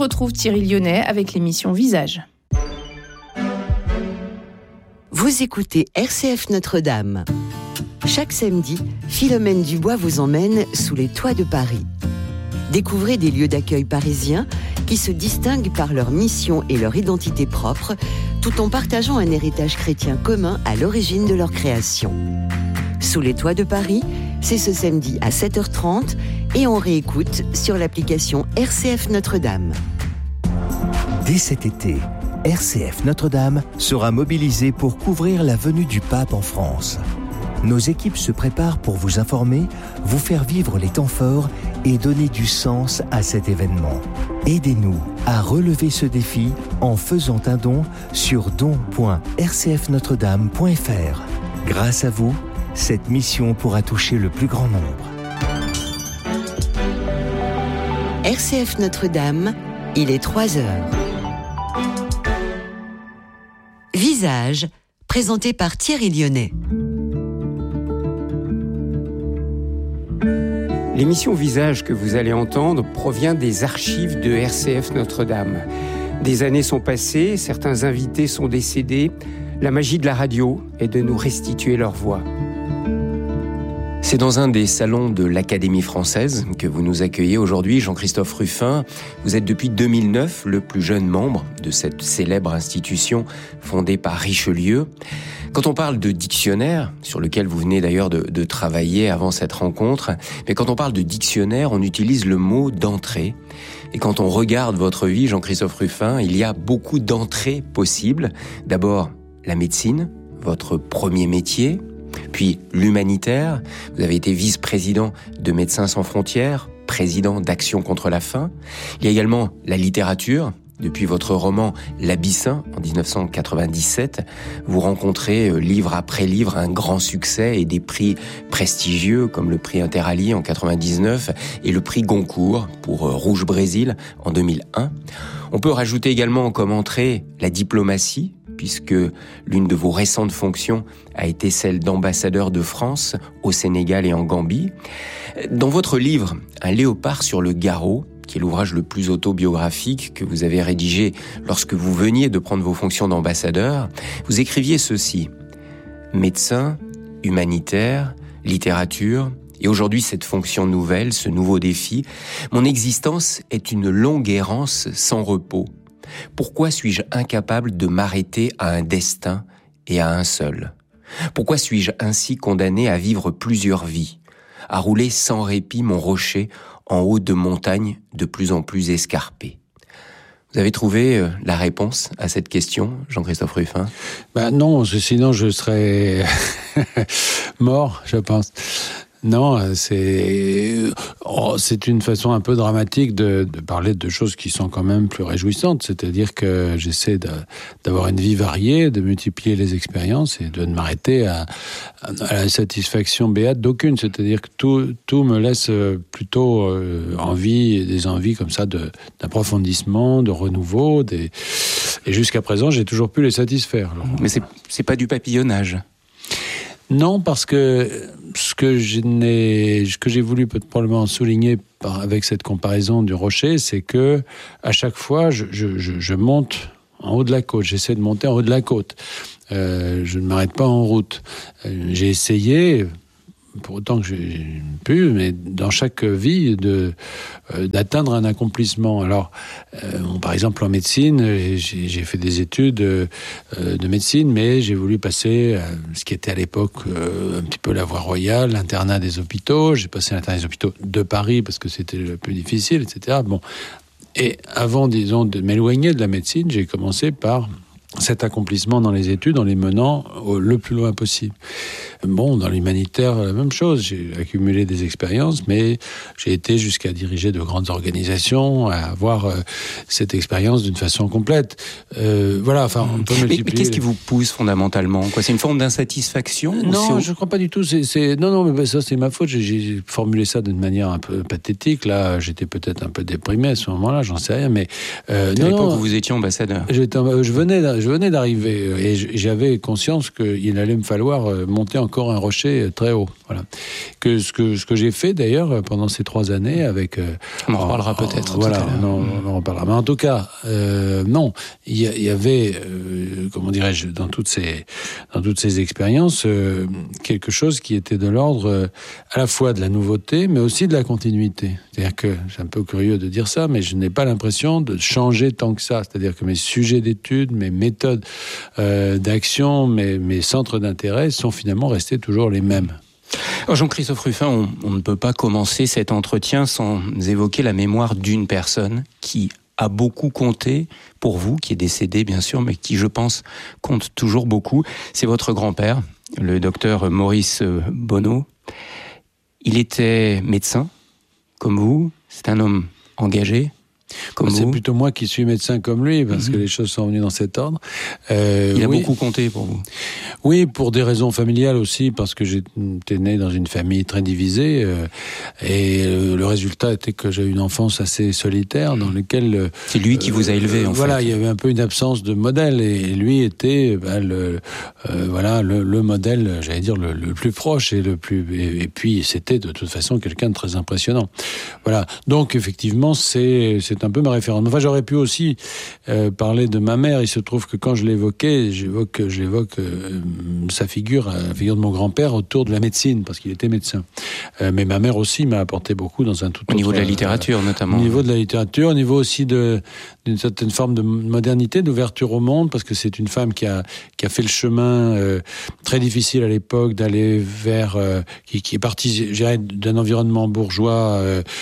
retrouve Thierry Lyonnais avec l'émission Visage. Vous écoutez RCF Notre-Dame. Chaque samedi, Philomène Dubois vous emmène sous les toits de Paris. Découvrez des lieux d'accueil parisiens qui se distinguent par leur mission et leur identité propre, tout en partageant un héritage chrétien commun à l'origine de leur création. Sous les toits de Paris, c'est ce samedi à 7h30 et on réécoute sur l'application RCF Notre-Dame. Dès cet été, RCF Notre-Dame sera mobilisée pour couvrir la venue du pape en France. Nos équipes se préparent pour vous informer, vous faire vivre les temps forts et donner du sens à cet événement. Aidez-nous à relever ce défi en faisant un don sur don.rcfnotredame.fr. Grâce à vous, cette mission pourra toucher le plus grand nombre. RCF Notre-Dame, il est 3h. Visage, présenté par Thierry Lyonnais. L'émission Visage que vous allez entendre provient des archives de RCF Notre-Dame. Des années sont passées, certains invités sont décédés. La magie de la radio est de nous restituer leur voix. C'est dans un des salons de l'Académie française que vous nous accueillez aujourd'hui, Jean-Christophe Rufin. Vous êtes depuis 2009 le plus jeune membre de cette célèbre institution fondée par Richelieu. Quand on parle de dictionnaire, sur lequel vous venez d'ailleurs de travailler avant cette rencontre, mais quand on parle de dictionnaire, on utilise le mot d'entrée. Et quand on regarde votre vie, Jean-Christophe Rufin, il y a beaucoup d'entrées possibles. D'abord, la médecine, votre premier métier. Puis l'humanitaire, vous avez été vice-président de Médecins sans frontières, président d'Action contre la faim. Il y a également la littérature. Depuis votre roman L'Abyssin en 1997, vous rencontrez livre après livre un grand succès et des prix prestigieux comme le prix Interallié en 99 et le prix Goncourt pour Rouge Brésil en 2001. On peut rajouter également comme entrée la diplomatie, puisque l'une de vos récentes fonctions a été celle d'ambassadeur de France au Sénégal et en Gambie. Dans votre livre « Un léopard sur le garrot », qui est l'ouvrage le plus autobiographique que vous avez rédigé lorsque vous veniez de prendre vos fonctions d'ambassadeur, vous écriviez ceci: médecin, humanitaire, littérature, et aujourd'hui cette fonction nouvelle, ce nouveau défi, mon existence est une longue errance sans repos. Pourquoi suis-je incapable de m'arrêter à un destin et à un seul? Pourquoi suis-je ainsi condamné à vivre plusieurs vies, à rouler sans répit mon rocher en haut de montagnes de plus en plus escarpées? Vous avez trouvé la réponse à cette question, Jean-Christophe Rufin? Non, sinon je serais mort, je pense. Non, c'est une façon un peu dramatique de parler de choses qui sont quand même plus réjouissantes. C'est-à-dire que j'essaie d'avoir une vie variée, de multiplier les expériences et de ne m'arrêter à la satisfaction béate d'aucune. C'est-à-dire que tout me laisse plutôt des envies comme ça d'approfondissement, de renouveau. Et jusqu'à présent, j'ai toujours pu les satisfaire. Alors, mais c'est pas du papillonnage. Non, parce que ce que j'ai voulu probablement souligner avec cette comparaison du rocher, c'est que à chaque fois, je monte en haut de la côte. J'essaie de monter en haut de la côte. Je ne m'arrête pas en route. J'ai essayé, pour autant que j'ai pu, mais dans chaque vie, d'atteindre un accomplissement. Alors, par exemple, en médecine, j'ai fait des études de médecine, mais j'ai voulu passer ce qui était à l'époque un petit peu la voie royale, l'internat des hôpitaux. J'ai passé l'internat des hôpitaux de Paris parce que c'était le plus difficile, etc. Bon. Et avant, disons, de m'éloigner de la médecine, j'ai commencé par cet accomplissement dans les études en les menant le plus loin possible. Bon, dans l'humanitaire, la même chose. J'ai accumulé des expériences, mais j'ai été jusqu'à diriger de grandes organisations, à avoir cette expérience d'une façon complète. Voilà, enfin, on peut multiplier... Mais qu'est-ce qui vous pousse fondamentalement, quoi? C'est une forme d'insatisfaction? Non, je ne crois pas du tout. Non, mais ça, c'est ma faute. J'ai formulé ça d'une manière un peu pathétique. Là, j'étais peut-être un peu déprimé à ce moment-là, j'en sais rien, mais... à l'époque où vous étiez ambassadeur. Je je venais d'arriver et j'avais conscience qu'il allait me falloir monter encore un rocher très haut. Voilà. Ce que j'ai fait d'ailleurs pendant ces 3 années avec... on en reparlera peut-être. Voilà, on en reparlera. Mais en tout cas, non, il y avait, comment dirais-je, dans toutes ces expériences, quelque chose qui était de l'ordre à la fois de la nouveauté, mais aussi de la continuité. C'est-à-dire que, c'est un peu curieux de dire ça, mais je n'ai pas l'impression de changer tant que ça. C'est-à-dire que mes sujets d'études, mes méthodes d'action, mes centres d'intérêt sont finalement restés toujours les mêmes. Alors Jean-Christophe Rufin, on ne peut pas commencer cet entretien sans évoquer la mémoire d'une personne qui a beaucoup compté pour vous, qui est décédé bien sûr, mais qui, je pense, compte toujours beaucoup. C'est votre grand-père, le docteur Maurice Bonneau. Il était médecin, comme vous. C'est un homme engagé, comme vous. C'est plutôt moi qui suis médecin comme lui, parce que les choses sont venues dans cet ordre. Il a beaucoup compté pour vous. Oui, pour des raisons familiales aussi, parce que j'étais né dans une famille très divisée, et le résultat était que j'ai eu une enfance assez solitaire, dans laquelle... C'est lui qui vous a élevé, en fait. Voilà, il y avait un peu une absence de modèle, et lui était le modèle, j'allais dire, le plus proche, et puis c'était de toute façon quelqu'un de très impressionnant. Voilà, donc effectivement, c'est un peu ma référence. Enfin, j'aurais pu aussi parler de ma mère. Il se trouve que quand je l'évoquais, j'évoque sa figure, la figure de mon grand-père autour de la médecine, parce qu'il était médecin. Mais ma mère aussi m'a apporté beaucoup dans un tout autre... Au niveau de la littérature, notamment. Au niveau de la littérature, au niveau aussi d'une certaine forme de modernité, d'ouverture au monde, parce que c'est une femme qui a fait le chemin très difficile à l'époque d'aller vers... qui est partie, je dirais, d'un environnement bourgeois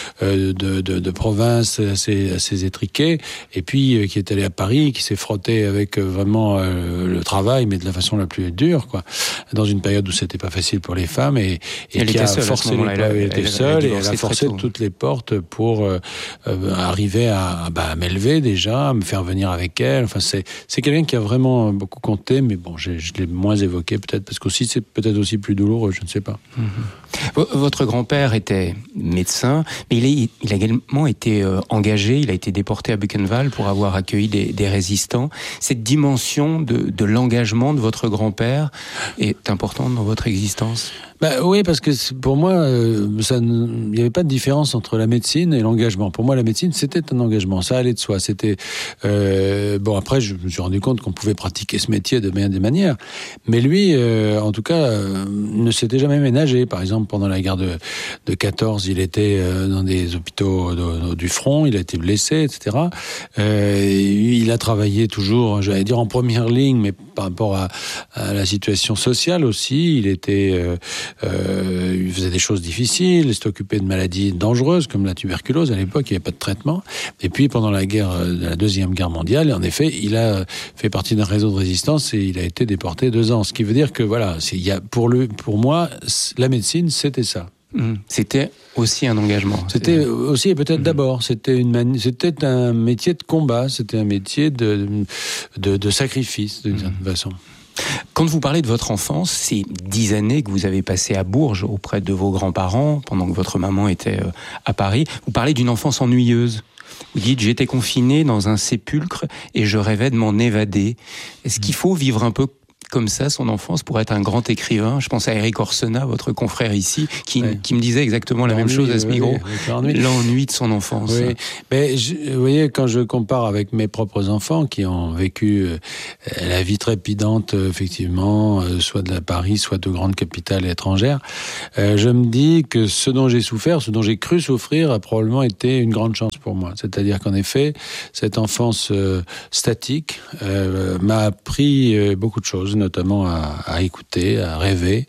de province assez étriqué, et puis qui est allée à Paris, qui s'est frottée avec vraiment le travail, mais de la façon la plus dure, quoi, dans une période où c'était pas facile pour les femmes, et qui a forcé elle était seule, et elle a forcé toutes les portes pour arriver à m'élever déjà, à me faire venir avec elle. Enfin, c'est quelqu'un qui a vraiment beaucoup compté, mais bon, je l'ai moins évoqué peut-être, parce qu'aussi c'est peut-être aussi plus douloureux, je ne sais pas. Votre grand-père était médecin, mais il a également été engagé, il a été déporté à Buchenwald pour avoir accueilli des résistants. Cette dimension de l'engagement de votre grand-père est importante dans votre existence ? Oui, parce que pour moi, il n'y avait pas de différence entre la médecine et l'engagement. Pour moi, la médecine, c'était un engagement, ça allait de soi. C'était après, je me suis rendu compte qu'on pouvait pratiquer ce métier de bien des manières. Mais lui, en tout cas, ne s'était jamais ménagé. Par exemple, pendant la guerre de 14, il était dans des hôpitaux du front, il a été blessé, etc. Il a travaillé toujours, j'allais dire, en première ligne, mais par rapport à la situation sociale aussi. Il faisait des choses difficiles, il s'est occupé de maladies dangereuses comme la tuberculose. À l'époque, il n'y avait pas de traitement. Et puis, pendant la Deuxième Guerre mondiale, en effet, il a fait partie d'un réseau de résistance et il a été déporté 2 ans. Ce qui veut dire que, voilà, pour moi, la médecine, c'était ça. C'était aussi un engagement. C'était aussi, et peut-être d'abord, c'était un métier de combat, c'était un métier de sacrifice, d'une certaine façon. Quand vous parlez de votre enfance, ces 10 années que vous avez passées à Bourges auprès de vos grands-parents, pendant que votre maman était à Paris, vous parlez d'une enfance ennuyeuse. Vous dites, j'étais confiné dans un sépulcre et je rêvais de m'en évader. Est-ce qu'il faut vivre un peu comme ça son enfance pour être un grand écrivain? Je pense à Éric Orsena, votre confrère ici, qui me disait exactement la même chose à ce micro. L'ennui de son enfance. Oui. Mais vous voyez, quand je compare avec mes propres enfants qui ont vécu la vie trépidante, effectivement, soit de la Paris, soit de grandes capitales étrangères, je me dis que ce dont j'ai souffert, ce dont j'ai cru souffrir, a probablement été une grande chance pour moi. C'est-à-dire qu'en effet, cette enfance statique m'a appris beaucoup de choses, notamment à écouter, à rêver.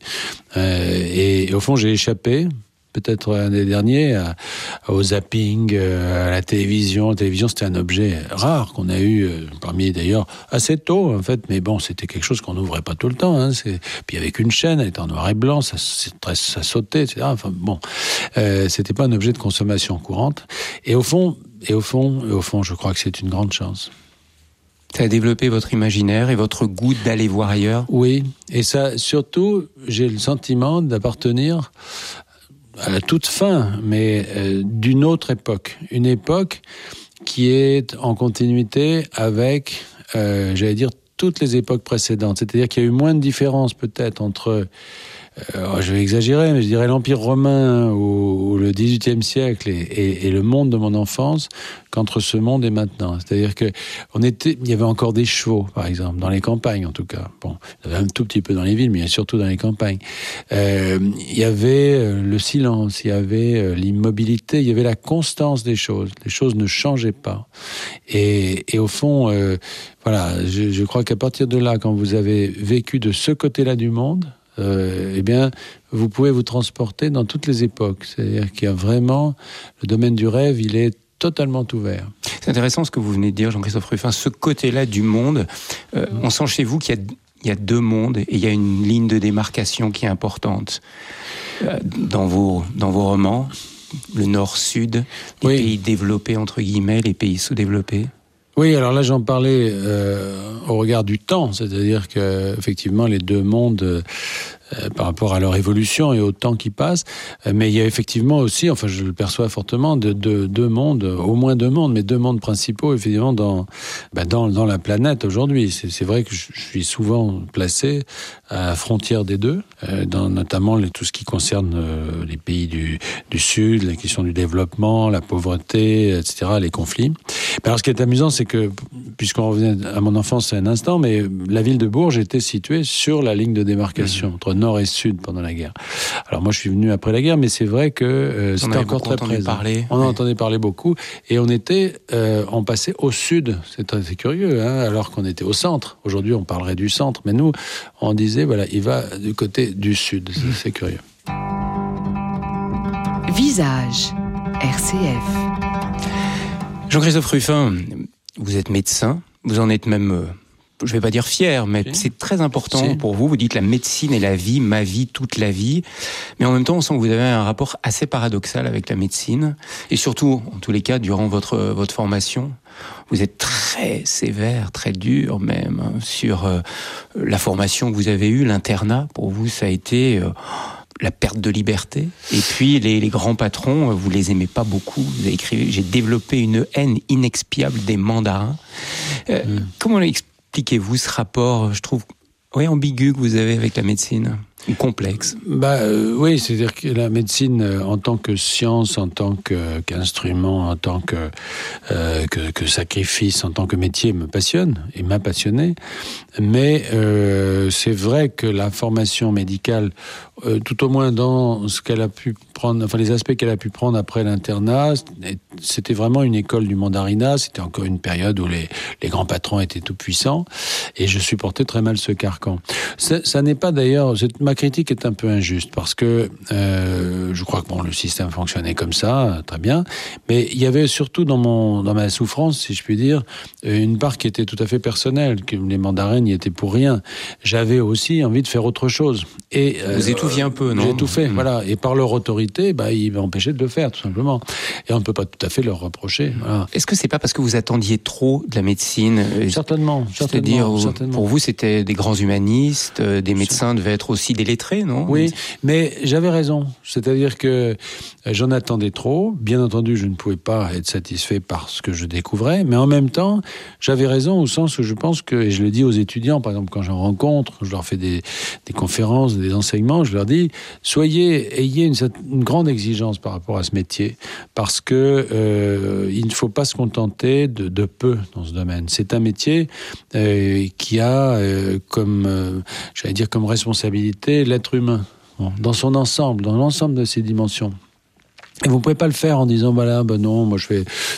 Et au fond, j'ai échappé, peut-être l'année dernière, au zapping, à la télévision. La télévision, c'était un objet rare qu'on a eu, parmi d'ailleurs assez tôt, en fait. Mais bon, c'était quelque chose qu'on n'ouvrait pas tout le temps. Puis avec une chaîne, elle était en noir et blanc, ça sautait, etc. Enfin bon, c'était pas un objet de consommation courante. Et au fond, je crois que c'est une grande chance. Ça a développé votre imaginaire et votre goût d'aller voir ailleurs. Oui, et ça, surtout, j'ai le sentiment d'appartenir à la toute fin, mais d'une autre époque. Une époque qui est en continuité avec, j'allais dire, toutes les époques précédentes. C'est-à-dire qu'il y a eu moins de différence peut-être entre, je vais exagérer, mais je dirais l'Empire romain ou le XVIIIe siècle et le monde de mon enfance qu'entre ce monde et maintenant. C'est-à-dire que il y avait encore des chevaux, par exemple, dans les campagnes en tout cas. Bon, il y avait un tout petit peu dans les villes, mais surtout dans les campagnes. Il y avait le silence, il y avait l'immobilité, il y avait la constance des choses. Les choses ne changeaient pas. Et au fond, voilà, je crois qu'à partir de là, quand vous avez vécu de ce côté-là du monde, eh bien, vous pouvez vous transporter dans toutes les époques. C'est-à-dire qu'il y a vraiment le domaine du rêve, il est totalement ouvert. C'est intéressant ce que vous venez de dire, Jean-Christophe Ruffin. Ce côté-là du monde, on sent chez vous qu'il y a deux mondes et il y a une ligne de démarcation qui est importante. Dans vos romans, le nord-sud, les pays développés, entre guillemets, les pays sous-développés. Oui, alors là j'en parlais au regard du temps, c'est-à-dire que effectivement les deux mondes par rapport à leur évolution et au temps qui passe, mais il y a effectivement aussi, enfin je le perçois fortement, deux mondes, au moins deux mondes, mais deux mondes principaux effectivement dans la planète aujourd'hui. C'est vrai que je suis souvent placé à la frontière des deux, dans notamment tout ce qui concerne les pays du Sud, la question du développement, la pauvreté, etc., les conflits. Mais alors ce qui est amusant, c'est que, puisqu'on revenait à mon enfance un instant, mais la ville de Bourges était située sur la ligne de démarcation entre nord et sud pendant la guerre. Alors moi je suis venu après la guerre, mais c'est vrai que c'était encore très présent. On en entendait parler beaucoup, et on passait au sud. C'est très curieux, hein, alors qu'on était au centre. Aujourd'hui on parlerait du centre, mais nous on disait voilà, il va du côté du sud. C'est curieux. Visage, RCF. Jean-Christophe Ruffin, vous êtes médecin, vous en êtes même, je ne vais pas dire fier, mais c'est très important pour vous. Vous dites la médecine est la vie, ma vie, toute la vie. Mais en même temps, on sent que vous avez un rapport assez paradoxal avec la médecine. Et surtout, en tous les cas, durant votre formation, vous êtes très sévère, très dur même, sur la formation que vous avez eue, l'internat. Pour vous, ça a été la perte de liberté. Et puis, les grands patrons, vous les aimez pas beaucoup. Vous avez écrit « J'ai développé une haine inexpiable des mandarins ». Comment expliquez-vous ce rapport, je trouve, ambigu que vous avez avec la médecine ? Ou complexe. Oui, c'est-à-dire que la médecine, en tant que science, en tant qu'instrument, en tant que sacrifice, en tant que métier, me passionne et m'a passionné. Mais c'est vrai que la formation médicale, tout au moins dans ce qu'elle a pu prendre, enfin les aspects qu'elle a pu prendre après l'internat, c'était vraiment une école du mandarinat. C'était encore une période où les grands patrons étaient tout puissants, et je supportais très mal ce carcan. Ça n'est pas d'ailleurs. Ma critique est un peu injuste parce que je crois que le système fonctionnait comme ça, très bien, mais il y avait surtout dans ma souffrance, si je puis dire, une part qui était tout à fait personnelle, que les mandarins n'y étaient pour rien. J'avais aussi envie de faire autre chose. Et vous étouffiez un peu, non ? J'ai étouffé, voilà. Et par leur autorité, ils m'empêchaient de le faire, tout simplement. Et on ne peut pas tout à fait leur reprocher. Voilà. Est-ce que c'est pas parce que vous attendiez trop de la médecine ? Certainement. C'est-à-dire, pour vous, c'était des grands humanistes, des médecins devaient être aussi des lettrés, non ? Oui, mais j'avais raison. C'est-à-dire que j'en attendais trop. Bien entendu, je ne pouvais pas être satisfait par ce que je découvrais, mais en même temps, j'avais raison au sens où je pense que, et je le dis aux étudiants, par exemple, quand j'en rencontre, je leur fais des conférences, des enseignements, je leur dis, ayez une grande exigence par rapport à ce métier, parce que il ne faut pas se contenter de peu dans ce domaine. C'est un métier qui a comme responsabilité l'être humain, dans son ensemble, dans l'ensemble de ses dimensions. Et vous ne pouvez pas le faire en disant non, moi je vais